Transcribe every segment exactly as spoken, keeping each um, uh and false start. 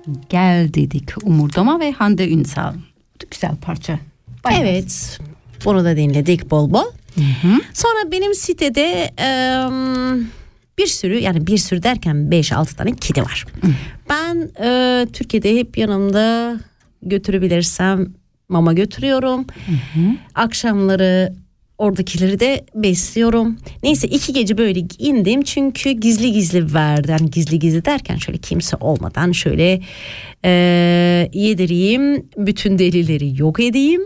Gel dedik Umurdama ve Hande Ünsal. Güzel parça. Bayağı. Evet, bunu da dinledik bol bol. Hı hı. Sonra benim sitede e, bir sürü, yani bir sürü derken beş altı tane kedi var. Hı. Ben e, Türkiye'de hep yanımda götürebilirsem mama götürüyorum. Hı hı. Akşamları oradakileri de besliyorum. Neyse iki gece böyle indim çünkü gizli gizli verdi. Yani gizli gizli derken şöyle kimse olmadan şöyle e, yedireyim. Bütün delileri yok edeyim.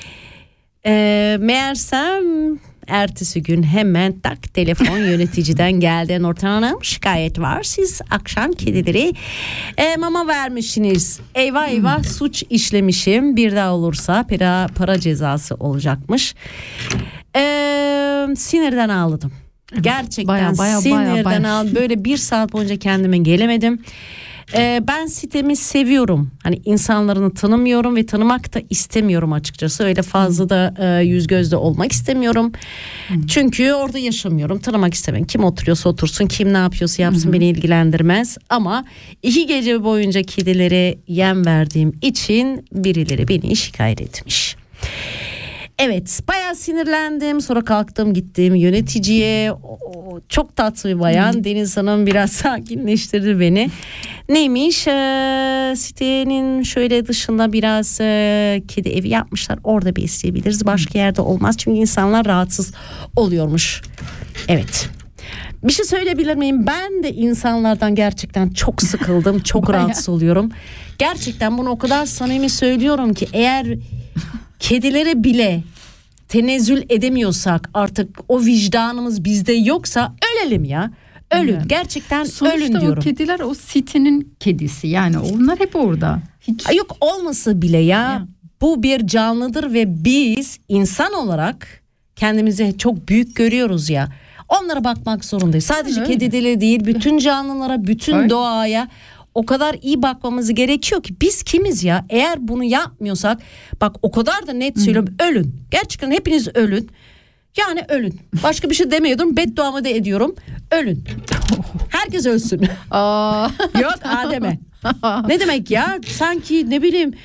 E, meğersem ertesi gün hemen tak telefon yöneticiden geldi. Nurten Hanım şikayet var. Siz akşam kedileri e, mama vermişsiniz. Eyvah eyvah hmm. suç işlemişim. Bir daha olursa para, para cezası olacakmış. E, sinirden ağladım. Gerçekten baya, baya, sinirden baya, baya. ağladım. Böyle bir saat boyunca kendime gelemedim. Ee, ben sitemi seviyorum. Hani insanlarını tanımıyorum ve tanımak da istemiyorum açıkçası. Öyle fazla da e, yüz gözle olmak istemiyorum. Hmm. Çünkü orada yaşamıyorum. Tanımak istemiyorum. Kim oturuyorsa otursun, kim ne yapıyorsa yapsın, hmm. beni ilgilendirmez. Ama iki gece boyunca kedilere yem verdiğim için birileri beni şikayet etmiş. Evet, bayağı sinirlendim. Sonra kalktım gittim yöneticiye. O, çok tatlı bir bayan. Hmm. Deniz Hanım biraz sakinleştirdi beni. Neymiş? Ee, sitenin şöyle dışında biraz e, kedi evi yapmışlar. Orada besleyebiliriz. Başka yerde olmaz. Çünkü insanlar rahatsız oluyormuş. Evet. Bir şey söyleyebilir miyim? Ben de insanlardan gerçekten çok sıkıldım. Çok rahatsız oluyorum. Gerçekten bunu o kadar samimi söylüyorum ki eğer kedilere bile tenezzül edemiyorsak, artık o vicdanımız bizde yoksa ölelim ya. Ölün. Evet. Gerçekten sonuçta ölün diyorum. Sonuçta o kediler o sitenin kedisi. Yani onlar hep orada. Hiç... Yok olmasa bile ya, ya. Bu bir canlıdır ve biz insan olarak kendimizi çok büyük görüyoruz ya. Onlara bakmak zorundayız. Sadece öyle. Kedileri değil, bütün canlılara, bütün öyle. Doğaya o kadar iyi bakmamız gerekiyor ki biz kimiz ya? Eğer bunu yapmıyorsak, bak o kadar da net söylüyorum, hmm. ölün. Gerçekten hepiniz ölün. Yani ölün. Başka bir şey demiyordum. Bedduamı da ediyorum. Ölün. Herkes ölsün. Aa. Yok Adem'e. Ne demek ya? Sanki ne bileyim,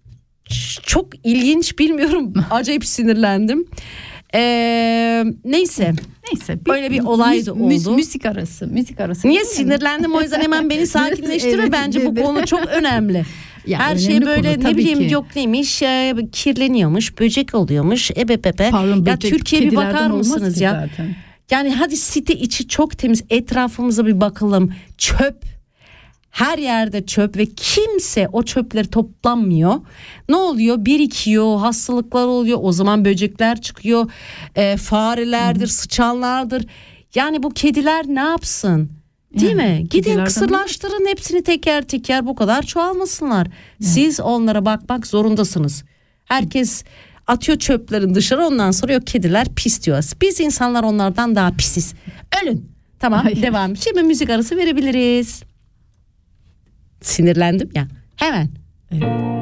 çok ilginç, bilmiyorum. Acayip sinirlendim. Ee, neyse. Neyse. Böyle bir olay da oldu. Müzik arası. Müzik arası. Niye sinirlendim? O yüzden hemen beni sakinleştir ve evet, bence bu konu çok önemli. Ya, her şey böyle konu, ne bileyim ki. Yok neymiş ya, kirleniyormuş, böcek oluyormuş, ebebebe. Pardon, ya Türkiye'ye bir bakar mısınız ya? Zaten. Yani hadi site içi çok temiz, etrafımıza bir bakalım. Çöp. Her yerde çöp ve kimse o çöpleri toplanmıyor. Ne oluyor? Birikiyor, hastalıklar oluyor. O zaman böcekler çıkıyor. E, farelerdir, hmm. sıçanlardır. Yani bu kediler ne yapsın? Değil yani, mi? Gidin kısırlaştırın mi? Hepsini teker teker, bu kadar çoğalmasınlar. Yani. Siz onlara bakmak zorundasınız. Herkes atıyor çöplerin dışarı, ondan sonra yok kediler pis diyoruz. Biz insanlar onlardan daha pisiz. Ölün. Tamam. Hayır. Devam. Şimdi müzik arası verebiliriz. Sinirlendim ya. Hemen. Evet.